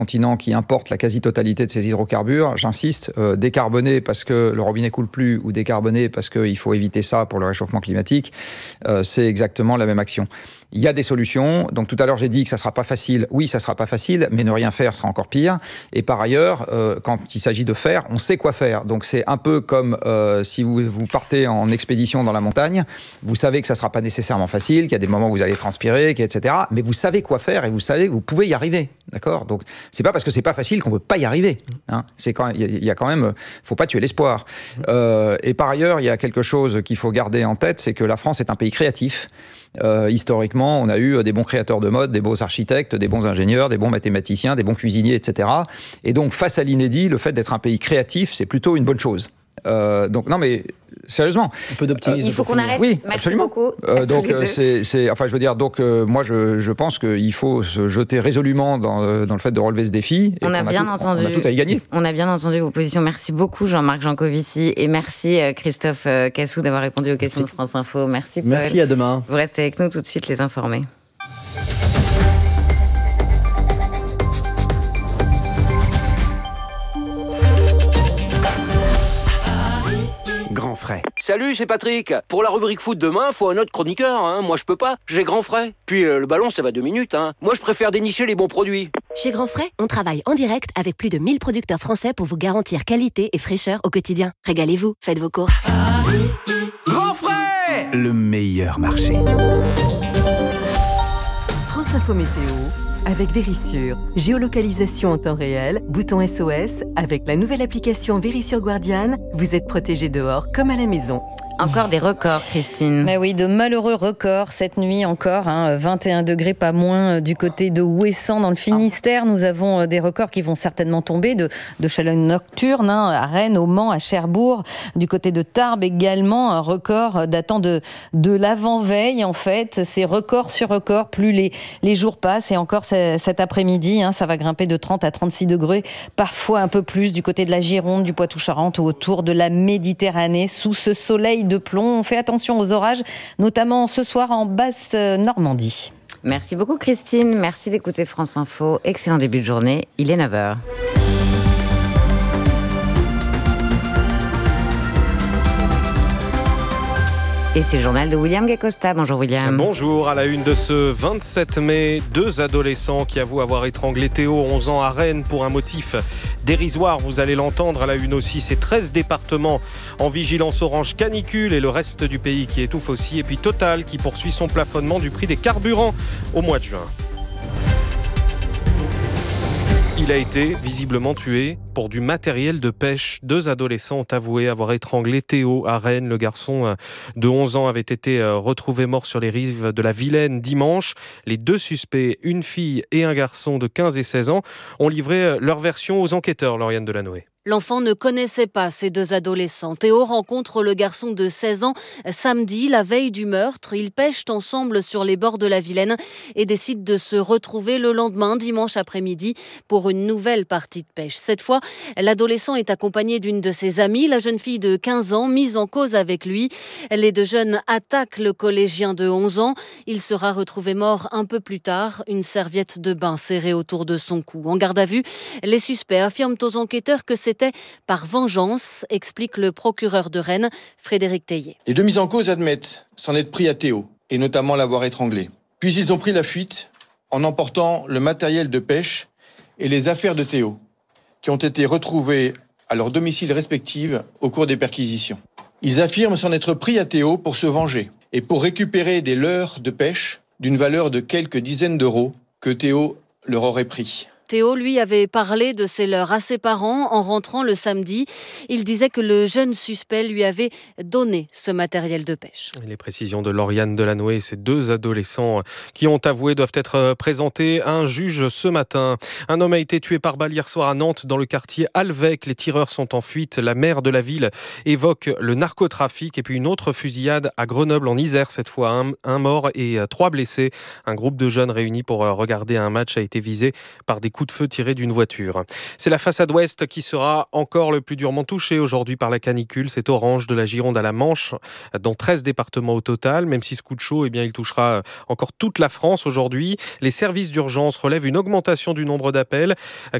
continent qui importe la quasi-totalité de ses hydrocarbures. J'insiste, décarboner parce que le robinet coule plus ou décarboner parce qu'il faut éviter ça pour le réchauffement climatique, c'est exactement la même action. Il y a des solutions. Donc tout à l'heure, j'ai dit que ça ne sera pas facile. Oui, ça ne sera pas facile, mais ne rien faire sera encore pire. Et par ailleurs, quand il s'agit de faire, on sait quoi faire. Donc c'est un peu comme si vous partez en expédition dans la montagne. Vous savez que ça ne sera pas nécessairement facile, qu'il y a des moments où vous allez transpirer, etc. Mais vous savez quoi faire et vous savez que vous pouvez y arriver. D'accord ? Donc c'est pas parce que c'est pas facile qu'on ne peut pas y arriver. Hein. Il y a quand même... faut pas tuer l'espoir. Et par ailleurs, il y a quelque chose qu'il faut garder en tête, c'est que la France est un pays créatif. Historiquement, on a eu des bons créateurs de mode, des beaux architectes, des bons ingénieurs, des bons mathématiciens, des bons cuisiniers, etc. Et donc, face à l'inédit, le fait d'être un pays créatif, c'est plutôt une bonne chose. Donc, non, mais sérieusement. Un peu d'optimisme. Il faut qu'on arrête. Oui, merci absolument. beaucoup. Donc, moi, je pense qu'il faut se jeter résolument dans le fait de relever ce défi. On a bien entendu. On a tout à y gagner. On a bien entendu vos positions. Merci beaucoup, Jean-Marc Jancovici. Et merci, Christophe Cassou, d'avoir répondu aux questions de France Info. Merci, Paul. Merci, à demain. Vous restez avec nous tout de suite, les informés. Grand frais. Salut, c'est Patrick. Pour la rubrique foot demain, faut un autre chroniqueur. Hein. Moi, je peux pas. J'ai grand frais. Puis le ballon, ça va 2 minutes. Hein. Moi, je préfère dénicher les bons produits. Chez Grand Frais, on travaille en direct avec plus de 1000 producteurs français pour vous garantir qualité et fraîcheur au quotidien. Régalez-vous, faites vos courses. Grand frais, le meilleur marché. France Info Météo avec Vérissure. Géolocalisation en temps réel, bouton SOS. Avec la nouvelle application Vérissure Guardian, vous êtes protégé dehors comme à la maison. Encore des records, Christine. Mais oui, de malheureux records cette nuit encore. 21 degrés, pas moins, du côté de Ouessant, dans le Finistère. Nous avons des records qui vont certainement tomber de chaleur nocturne à Rennes, au Mans, à Cherbourg. Du côté de Tarbes également, un record datant de l'avant-veille, en fait. C'est record sur record, plus les jours passent. Et encore cet après-midi, ça va grimper de 30 à 36 degrés, parfois un peu plus, du côté de la Gironde, du Poitou-Charentes ou autour de la Méditerranée. Sous ce soleil de plomb, on fait attention aux orages, notamment ce soir en basse Normandie. Merci beaucoup, Christine. Merci d'écouter France Info. Excellent début de journée. Il est 9h. Et c'est le journal de William Gacosta. Bonjour William. Bonjour, à la une de ce 27 mai, 2 adolescents qui avouent avoir étranglé Théo, 11 ans, à Rennes pour un motif dérisoire. Vous allez l'entendre, à la une aussi, ces 13 départements en vigilance orange canicule et le reste du pays qui étouffe aussi. Et puis Total qui poursuit son plafonnement du prix des carburants au mois de juin. Il a été visiblement tué pour du matériel de pêche. 2 adolescents ont avoué avoir étranglé Théo à Rennes. Le garçon de 11 ans avait été retrouvé mort sur les rives de la Vilaine dimanche. Les 2 suspects, une fille et un garçon de 15 et 16 ans, ont livré leur version aux enquêteurs, Lauriane Delanoë. L'enfant ne connaissait pas ces 2 adolescents. Théo rencontre le garçon de 16 ans samedi, la veille du meurtre. Ils pêchent ensemble sur les bords de la Vilaine et décident de se retrouver le lendemain, dimanche après-midi, pour une nouvelle partie de pêche. Cette fois, l'adolescent est accompagné d'une de ses amies, la jeune fille de 15 ans, mise en cause avec lui. Les 2 jeunes attaquent le collégien de 11 ans. Il sera retrouvé mort un peu plus tard, une serviette de bain serrée autour de son cou. En garde à vue, les suspects affirment aux enquêteurs que c'était par vengeance, explique le procureur de Rennes, Frédéric Teillet. Les 2 mis en cause admettent s'en être pris à Théo, et notamment l'avoir étranglé. Puis ils ont pris la fuite en emportant le matériel de pêche et les affaires de Théo, qui ont été retrouvées à leur domicile respectif au cours des perquisitions. Ils affirment s'en être pris à Théo pour se venger et pour récupérer des leurres de pêche d'une valeur de quelques dizaines d'euros que Théo leur aurait pris. Théo, lui, avait parlé de ses leurres à ses parents en rentrant le samedi. Il disait que le jeune suspect lui avait donné ce matériel de pêche. Les précisions de Lauriane Delanoë, ces 2 adolescents qui ont avoué doivent être présentés à un juge ce matin. Un homme a été tué par balle hier soir à Nantes dans le quartier Alvec. Les tireurs sont en fuite. La maire de la ville évoque le narcotrafic. Et puis une autre fusillade à Grenoble en Isère cette fois. Un mort et 3 blessés. Un groupe de jeunes réunis pour regarder un match a été visé par des coups coup de feu tiré d'une voiture. C'est la façade ouest qui sera encore le plus durement touchée aujourd'hui par la canicule. C'est orange de la Gironde à la Manche, dans 13 départements au total. Même si ce coup de chaud, il touchera encore toute la France aujourd'hui. Les services d'urgence relèvent une augmentation du nombre d'appels